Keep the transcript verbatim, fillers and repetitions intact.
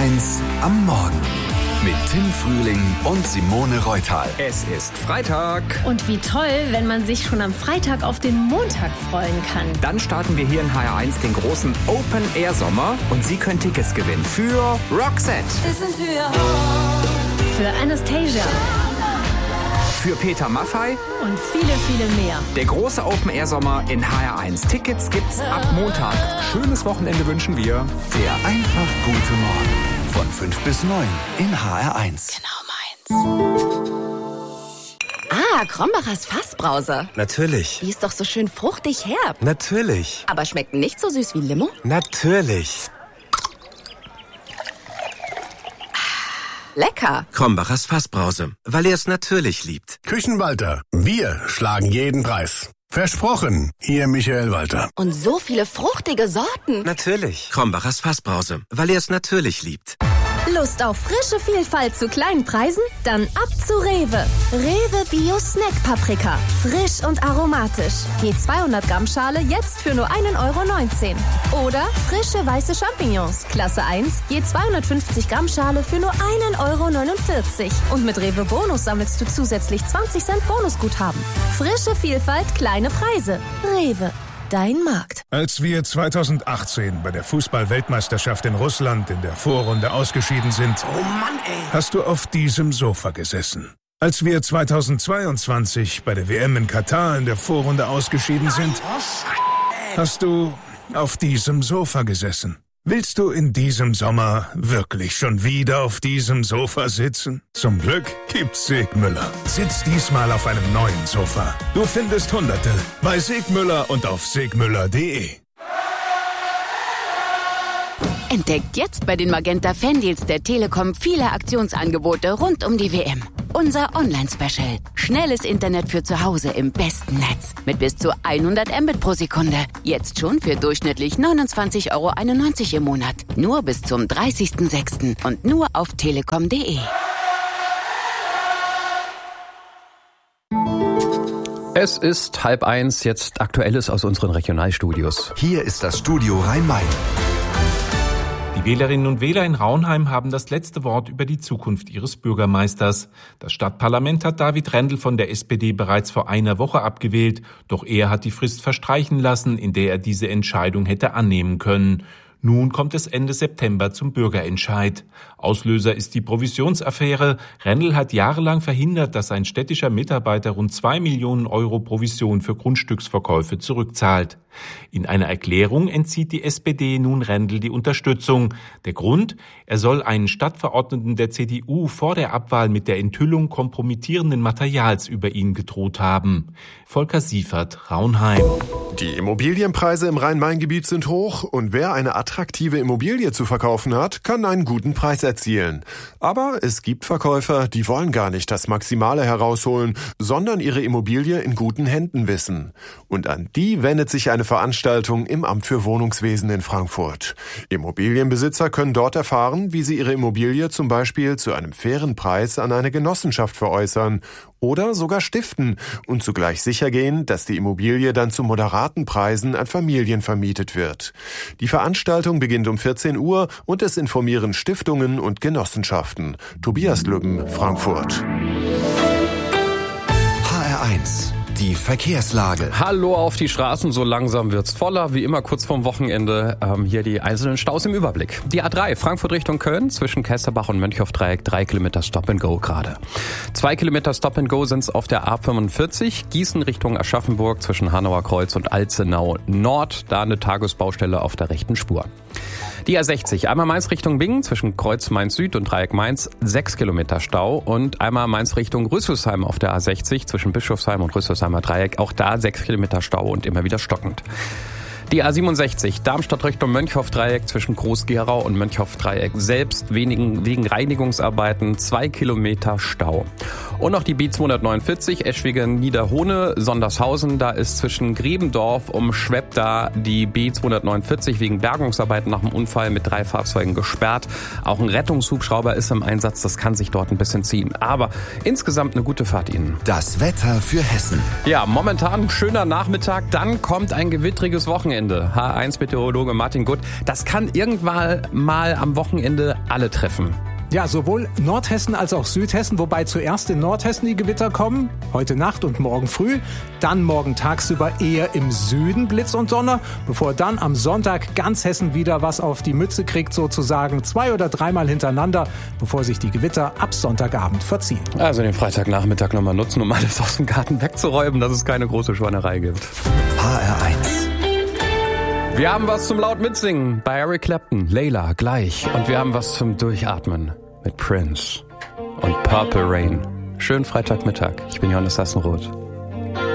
eins am Morgen mit Tim Frühling und Simone Reutal. Es ist Freitag. Und wie toll, wenn man sich schon am Freitag auf den Montag freuen kann. Dann starten wir hier in H R eins den großen Open-Air-Sommer und Sie können Tickets gewinnen für Roxette, Für Anastasia für Peter Maffay und viele, viele mehr. Der große Open-Air-Sommer in H R eins. Tickets gibt's ab Montag. Schönes Wochenende wünschen wir. Der einfach gute Morgen von fünf bis neun in H R eins. Genau meins. Ah, Krombachers Fassbrause. Natürlich. Die ist doch so schön fruchtig herb. Natürlich. Aber schmeckt nicht so süß wie Limo? Natürlich. Lecker. Krombachers Fassbrause, weil er es natürlich liebt. Küchenwalter, wir schlagen jeden Preis. Versprochen, Ihr Michael Walter. Und so viele fruchtige Sorten. Natürlich. Krombachers Fassbrause, weil er es natürlich liebt. Lust auf frische Vielfalt zu kleinen Preisen? Dann ab zu Rewe. Rewe Bio Snack Paprika. Frisch und aromatisch. Je zweihundert Gramm Schale jetzt für nur ein Euro neunzehn. Oder frische weiße Champignons. Klasse eins. Je zweihundertfünfzig Gramm Schale für nur ein Euro neunundvierzig. Und mit Rewe Bonus sammelst du zusätzlich zwanzig Cent Bonusguthaben. Frische Vielfalt, kleine Preise. Rewe. Dein Markt. Als wir zweitausendachtzehn bei der Fußball-Weltmeisterschaft in Russland in der Vorrunde ausgeschieden sind, Oh Mann, ey. hast du auf diesem Sofa gesessen. Als wir zweitausendzweiundzwanzig bei der W M in Katar in der Vorrunde ausgeschieden sind, hast du auf diesem Sofa gesessen. Willst du in diesem Sommer wirklich schon wieder auf diesem Sofa sitzen? Zum Glück gibt's Segmüller. Sitz diesmal auf einem neuen Sofa. Du findest Hunderte bei Segmüller und auf segmüller punkt de. Entdeckt jetzt bei den Magenta Fandeals der Telekom viele Aktionsangebote rund um die W M. Unser Online-Special. Schnelles Internet für zu Hause im besten Netz. Mit bis zu hundert Mbit pro Sekunde. Jetzt schon für durchschnittlich neunundzwanzig Euro einundneunzig im Monat. Nur bis zum dreißigsten sechsten und nur auf telekom punkt de. Es ist halb eins, jetzt Aktuelles aus unseren Regionalstudios. Hier ist das Studio Rhein-Main. Die Wählerinnen und Wähler in Raunheim haben das letzte Wort über die Zukunft ihres Bürgermeisters. Das Stadtparlament hat David Rendel von der S P D bereits vor einer Woche abgewählt, doch er hat die Frist verstreichen lassen, in der er diese Entscheidung hätte annehmen können. Nun kommt es Ende September zum Bürgerentscheid. Auslöser ist die Provisionsaffäre. Rendel hat jahrelang verhindert, dass ein städtischer Mitarbeiter rund zwei Millionen Euro Provision für Grundstücksverkäufe zurückzahlt. In einer Erklärung entzieht die S P D nun Rendel die Unterstützung. Der Grund? Er soll einen Stadtverordneten der C D U vor der Abwahl mit der Enthüllung kompromittierenden Materials über ihn gedroht haben. Volker Siefert, Raunheim. Die Immobilienpreise im Rhein-Main-Gebiet sind hoch und wer eine attraktive Immobilie zu verkaufen hat, kann einen guten Preis erzielen. Aber es gibt Verkäufer, die wollen gar nicht das Maximale herausholen, sondern ihre Immobilie in guten Händen wissen. Und an die wendet sich eine Veranstaltung im Amt für Wohnungswesen in Frankfurt. Immobilienbesitzer können dort erfahren, wie sie ihre Immobilie zum Beispiel zu einem fairen Preis an eine Genossenschaft veräußern oder sogar stiften und zugleich sichergehen, dass die Immobilie dann zu moderaten Preisen an Familien vermietet wird. Die Veranstaltung beginnt um vierzehn Uhr und es informieren Stiftungen und Genossenschaften. Tobias Lübben, Frankfurt. H R eins. Die Verkehrslage. Hallo auf die Straßen, so langsam wird's voller, wie immer kurz vorm Wochenende. Ähm, hier die einzelnen Staus im Überblick. Die A drei, Frankfurt Richtung Köln, zwischen Kästerbach und Mönchhoff-Dreieck, drei Kilometer Stop-and-Go gerade. Zwei Kilometer Stop-and-Go sind's auf der A fünfundvierzig, Gießen Richtung Aschaffenburg, zwischen Hanauer Kreuz und Alzenau Nord, da eine Tagesbaustelle auf der rechten Spur. Die A sechzig, einmal Mainz Richtung Bingen, zwischen Kreuz Mainz Süd und Dreieck Mainz, sechs Kilometer Stau. Und einmal Mainz Richtung Rüsselsheim auf der A sechzig, zwischen Bischofsheim und Rüsselsheimer Dreieck, auch da sechs Kilometer Stau und immer wieder stockend. Die A siebenundsechzig, Darmstadt Richtung Mönchhoff-Dreieck, zwischen Groß-Gerau und Mönchhoff-Dreieck, selbst wenigen, wegen Reinigungsarbeiten zwei Kilometer Stau. Und noch die B zweihundertneunundvierzig, Eschwege-Niederhohne, Sondershausen. Da ist zwischen Grebendorf und Schwebda die B zweihundertneunundvierzig wegen Bergungsarbeiten nach dem Unfall mit drei Fahrzeugen gesperrt. Auch ein Rettungshubschrauber ist im Einsatz, das kann sich dort ein bisschen ziehen. Aber insgesamt eine gute Fahrt Ihnen. Das Wetter für Hessen. Ja, momentan schöner Nachmittag, dann kommt ein gewittriges Wochenende. H eins Meteorologe Martin Gutt, das kann irgendwann mal am Wochenende alle treffen. Ja, sowohl Nordhessen als auch Südhessen, wobei zuerst in Nordhessen die Gewitter kommen, heute Nacht und morgen früh, dann morgen tagsüber eher im Süden Blitz und Donner, bevor dann am Sonntag ganz Hessen wieder was auf die Mütze kriegt, sozusagen zwei oder dreimal hintereinander, bevor sich die Gewitter ab Sonntagabend verziehen. Also den Freitagnachmittag nochmal nutzen, um alles aus dem Garten wegzuräumen, dass es keine große Schweinerei gibt. H R eins. Wir haben was zum laut mitsingen bei Eric Clapton, Layla gleich. Und wir haben was zum Durchatmen mit Prince und Purple Rain. Schönen Freitagmittag. Ich bin Johannes Sassenroth.